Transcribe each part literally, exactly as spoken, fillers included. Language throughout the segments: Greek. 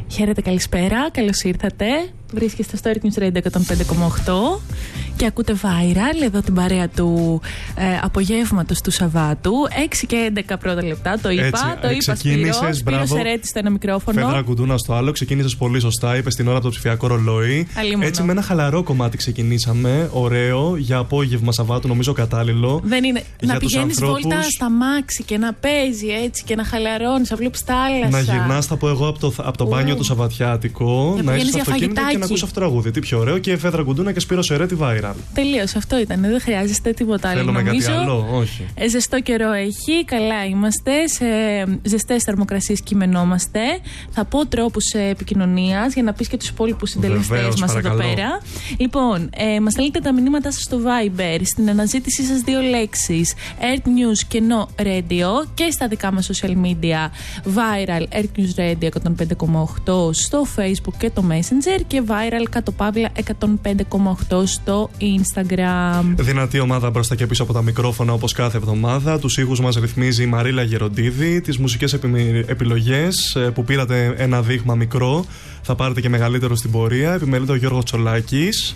Χαίρετε, καλησπέρα, καλώς ήρθατε. Βρίσκεστε στο Earth News Radio εκατόν πέντε κόμμα οκτώ και ακούτε Viral, εδώ την παρέα του ε, απογεύματος του Σαββάτου. έξι και έντεκα πρώτα λεπτά, το είπα. Έτσι, το είπα Σπύρο. Σπύρο Σερέτη στο ένα μικρόφωνο. Φέδρα Κουντούνα στο άλλο. Ξεκίνησες πολύ σωστά, είπες την ώρα από το ψηφιακό ρολόι. Αλλήμωνο. Έτσι, με ένα χαλαρό κομμάτι ξεκινήσαμε. Ωραίο, για απόγευμα Σαββάτου, νομίζω κατάλληλο. Δεν είναι. Για να πηγαίνεις ανθρώπους... βόλτα στα μάξι και να παίζει έτσι και να χαλαρώνεις, να βλέπεις θάλασσα. Να γυρνάς, θα πω εγώ, από το, από το μπάνιο το Σαββατιάτικο. Να, να είσαι στο αυτοκίνητο και να ακούς αυτό το τραγούδι. Τι πιο ωραίο, και Φέδρα Κουντούνα και Σπύρο Σερέτη Viral. Τελείως, αυτό ήταν. Δεν χρειάζεστε τίποτα άλλο. Θέλουμε νομίζω. Κάτι άλλο, όχι. Ε, ζεστό καιρό έχει, καλά είμαστε. Σε ζεστές θερμοκρασίες κειμενόμαστε. Θα πω τρόπους επικοινωνίας για να πεις και τους υπόλοιπους συντελεστές μας εδώ πέρα. Λοιπόν, ε, μας στέλνετε τα μηνύματά σας στο Viber, στην αναζήτησή σας δύο λέξεις. Earth News κενό Radio και στα δικά μας social media. Viral Earth News Radio εκατόν πέντε κόμμα οκτώ στο Facebook και το Messenger και Viral κάτω παύλα εκατόν πέντε κόμμα οκτώ στο Instagram. Δυνατή ομάδα μπροστά και πίσω από τα μικρόφωνα όπως κάθε εβδομάδα. Τους ήχους μας ρυθμίζει η Μαρίλα Γεροντίδη. Τις μουσικές επιλογές που πήρατε ένα δείγμα μικρό, θα πάρετε και μεγαλύτερο στην πορεία. Επιμελείται ο Γιώργος Τσολάκης.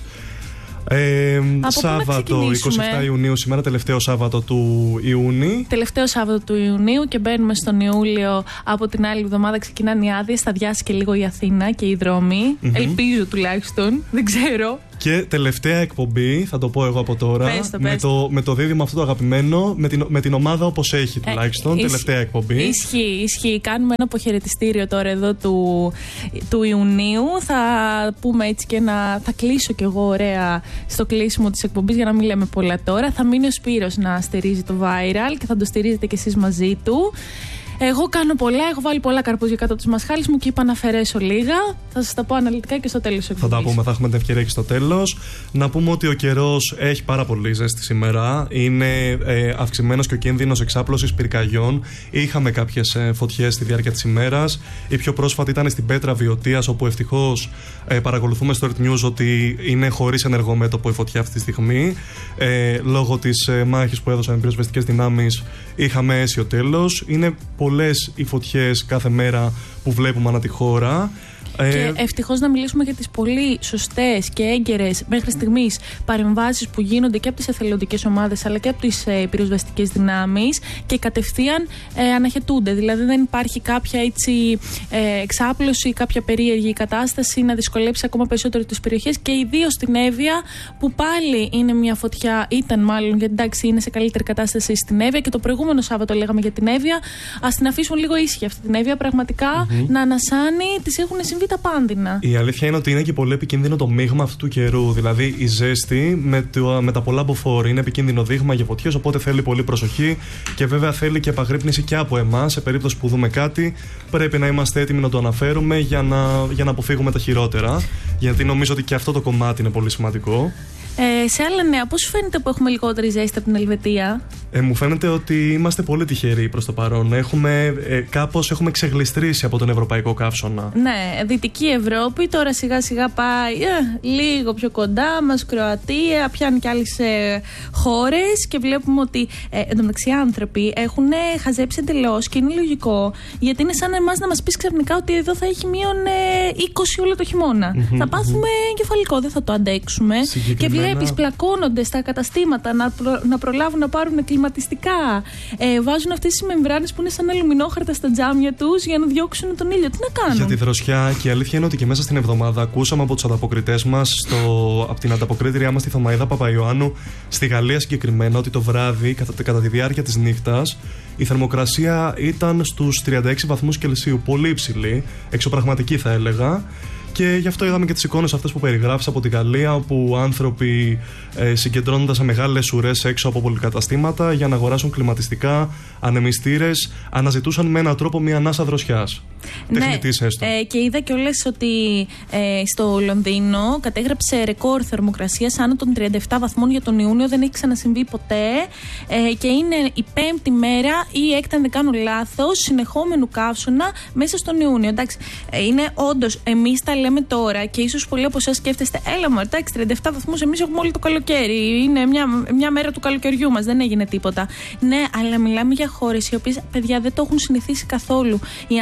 Ε, Σάββατο εικοστή εβδόμη Ιουνίου, σήμερα τελευταίο Σάββατο του Ιούνιου. Τελευταίο Σάββατο του Ιουνίου και μπαίνουμε στον Ιούλιο. Από την άλλη εβδομάδα ξεκινάνε οι άδειες. Θα διάσει και λίγο η Αθήνα και οι δρόμοι. Mm-hmm. Ελπίζω τουλάχιστον. Δεν ξέρω. Και τελευταία εκπομπή, θα το πω εγώ από τώρα, πες το, με, πες το, με το δίδυμο αυτό το αγαπημένο, με την, με την ομάδα όπως έχει τουλάχιστον. Ε, τελευταία ισ, εκπομπή. Ισχύει, ισχύει. Κάνουμε ένα αποχαιρετιστήριο τώρα εδώ του, του Ιουνίου. Θα πούμε έτσι και να. Θα κλείσω κι εγώ ωραία στο κλείσιμο της εκπομπής για να μην λέμε πολλά τώρα. Θα μείνει ο Σπύρος να στηρίζει το Viral και θα το στηρίζετε κι εσείς μαζί του. Εγώ κάνω πολλά, έχω βάλει πολλά καρπούζια κάτω από τις μασχάλες μου και είπα να αφαιρέσω λίγα. Θα σας τα πω αναλυτικά και στο τέλος της εκπομπής. Θα τα πούμε, θα έχουμε την ευκαιρία και στο τέλος. Να πούμε ότι ο καιρός έχει πάρα πολύ ζέστη σήμερα. Είναι ε, αυξημένος και ο κίνδυνος εξάπλωσης πυρκαγιών. Είχαμε κάποιες ε, φωτιές στη διάρκεια της ημέρας. Η πιο πρόσφατη ήταν στην Πέτρα Βιωτίας, όπου ευτυχώς ε, παρακολουθούμε στο Earth News ότι είναι χωρίς ενεργό μέτωπο η φωτιά αυτή τη στιγμή. Ε, λόγω της ε, μάχης που έδωσαν οι πυροσβεστικές δυνάμεις, είχαμε αίσιο τέλος. Είναι πολλές οι φωτιές κάθε μέρα που βλέπουμε ανά τη χώρα. Και ευτυχώς να μιλήσουμε για τις πολύ σωστές και έγκαιρες μέχρι στιγμής παρεμβάσεις που γίνονται και από τις εθελοντικές ομάδες αλλά και από τις ε, πυροσβεστικές δυνάμεις και κατευθείαν ε, αναχαιτούνται. Δηλαδή δεν υπάρχει κάποια έτσι, ε, εξάπλωση, κάποια περίεργη κατάσταση να δυσκολέψει ακόμα περισσότερο τις περιοχές και ιδίως στην Εύβοια που πάλι είναι μια φωτιά, ήταν μάλλον γιατί εντάξει είναι σε καλύτερη κατάσταση στην Εύβοια και το προηγούμενο Σάββατο λέγαμε για την Εύβοια. Ας την αφήσουμε λίγο ήσυχη αυτή την Εύβοια, πραγματικά mm-hmm. να ανασάνει, τις έχουν συμβεί τα πάνδυνα. Η αλήθεια είναι ότι είναι και πολύ επικίνδυνο το μείγμα αυτού του καιρού. Δηλαδή η ζέστη με, το, με τα πολλά μποφόρ είναι επικίνδυνο δείγμα για φωτιές. Οπότε θέλει πολύ προσοχή και βέβαια θέλει και επαγρύπνηση και από εμάς. Σε περίπτωση που δούμε κάτι, πρέπει να είμαστε έτοιμοι να το αναφέρουμε για να, για να αποφύγουμε τα χειρότερα. Γιατί νομίζω ότι και αυτό το κομμάτι είναι πολύ σημαντικό. Ε, σε άλλα νέα, πώς σου φαίνεται που έχουμε λιγότερη ζέστη από την Ελβετία? Ε, μου φαίνεται ότι είμαστε πολύ τυχεροί προς το παρόν. Έχουμε, ε, κάπως έχουμε ξεγλιστρήσει από τον ευρωπαϊκό καύσωνα. Ναι, Δυτική Ευρώπη τώρα σιγά σιγά πάει ε, λίγο πιο κοντά μας, Κροατία, πιάνει και άλλες ε, χώρες και βλέπουμε ότι ε, εντωμεταξύ οι άνθρωποι έχουν ε, χαζέψει εντελώς και είναι λογικό γιατί είναι σαν εμάς να μας πεις ξαφνικά ότι εδώ θα έχει μείον ε, είκοσι όλο το χειμώνα. Mm-hmm, θα πάθουμε mm-hmm. εγκεφαλικό, δεν θα το αντέξουμε. Και βλέπεις πλακώνονται στα καταστήματα να, προ, να προλάβουν να πάρουν κλιματιστικά. Ε, βάζουν αυτές τις μεμβράνες που είναι σαν αλουμινόχαρτα στα τζάμια τους για να διώξουν τον ήλιο. Τι να κάνουν. Για τη δροσιά, και η αλήθεια είναι ότι και μέσα στην εβδομάδα ακούσαμε από τους ανταποκριτές μας, στο, από την ανταποκρίτριά μας τη Θωμαΐδα Παπαϊωάννου, στη Γαλλία συγκεκριμένα, ότι το βράδυ, κατά, κατά τη διάρκεια της νύχτας, η θερμοκρασία ήταν στους τριάντα έξι βαθμούς Κελσίου. Πολύ υψηλή, εξωπραγματική θα έλεγα. Και γι' αυτό είδαμε και τις εικόνες αυτές που περιγράφεις από τη Γαλλία, όπου άνθρωποι ε, συγκεντρώνονταν σε μεγάλες ουρές έξω από πολυκαταστήματα για να αγοράσουν κλιματιστικά, ανεμιστήρες, αναζητούσαν με έναν τρόπο μια ανάσα δροσιάς. Ναι, τεχνητής έστω. Ε, και είδα κιόλας ότι ε, στο Λονδίνο κατέγραψε ρεκόρ θερμοκρασίας άνω των τριάντα επτά βαθμών για τον Ιούνιο. Δεν έχει ξανασυμβεί ποτέ. Ε, και είναι η πέμπτη μέρα ή έκτα, αν δεν κάνω λάθος, συνεχόμενου καύσωνα μέσα στον Ιούνιο. Εντάξει, ε, είναι όντως, εμείς τα λέμε τώρα και ίσως πολλοί από εσάς σκέφτεστε, έλα μου, εντάξει, τριάντα επτά βαθμούς εμείς έχουμε όλο το καλοκαίρι. Είναι μια, μια μέρα του καλοκαιριού μας, δεν έγινε τίποτα. Ναι, αλλά μιλάμε για χώρες οι οποίες, παιδιά, δεν το έχουν συνηθίσει καθόλου οι άνθρωποι.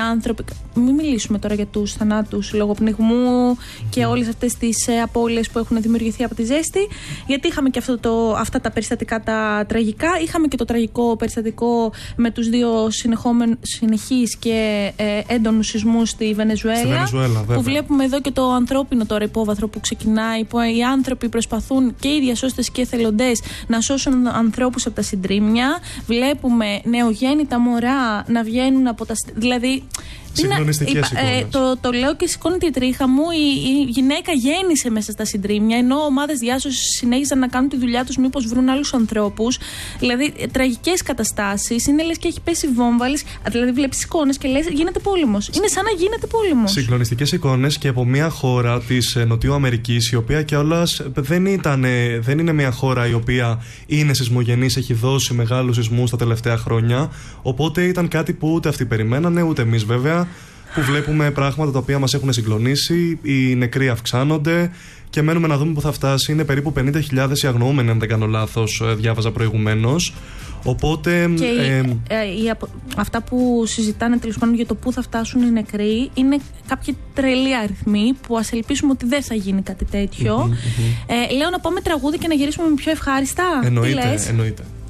μην μιλήσουμε τώρα για τους θανάτους λόγω πνιγμού και όλες αυτές τις ε, απώλειες που έχουν δημιουργηθεί από τη ζέστη, γιατί είχαμε και αυτό το, αυτά τα περιστατικά τα τραγικά. Είχαμε και το τραγικό περιστατικό με τους δύο συνεχείς και ε, έντονους σεισμούς στη Βενεζουέλα, στη Βενεζουέλα που βλέπουμε εδώ και το ανθρώπινο τώρα υπόβαθρο που ξεκινάει, που οι άνθρωποι προσπαθούν και οι διασώστες και εθελοντές να σώσουν ανθρώπους από τα συντρίμμια. Βλέπουμε νεογέννητα μωρά να βγαίνουν από τα... Δηλαδή, συγκλονιστικές εικόνες. Ε, το, το λέω και σηκώνει τη τρίχα μου. Η, η γυναίκα γέννησε μέσα στα συντρίμμια, ενώ ομάδες διάσωσης συνέχισαν να κάνουν τη δουλειά τους μήπως βρουν άλλους ανθρώπους. Δηλαδή, ε, τραγικές καταστάσεις. Είναι λες και έχει πέσει βόμβα. Λες, δηλαδή, βλέπεις εικόνες και λες γίνεται πόλεμος. Είναι σαν να γίνεται πόλεμος. Συγκλονιστικές εικόνες και από μια χώρα της Νοτιού Αμερικής, η οποία κιόλας δεν, ήταν, δεν είναι μια χώρα η οποία είναι σεισμογενής, έχει δώσει μεγάλους σεισμούς τα τελευταία χρόνια. Οπότε ήταν κάτι που ούτε αυτοί περιμένανε, ούτε εμείς βέβαια. Που βλέπουμε πράγματα τα οποία μας έχουν συγκλονίσει, οι νεκροί αυξάνονται και μένουμε να δούμε που θα φτάσει. Είναι περίπου πενήντα χιλιάδες οι αγνοούμενοι, αν δεν κάνω λάθος, διάβαζα προηγουμένως. Οπότε. Και ε, ε, ε, αυτά που συζητάνε τέλος πάντων για το πού θα φτάσουν οι νεκροί είναι κάποιοι τρελοί αριθμοί που ας ελπίσουμε ότι δεν θα γίνει κάτι τέτοιο. Mm-hmm, mm-hmm. Ε, λέω να πάμε τραγούδι και να γυρίσουμε με πιο ευχάριστα. Εννοείται, εννοείται.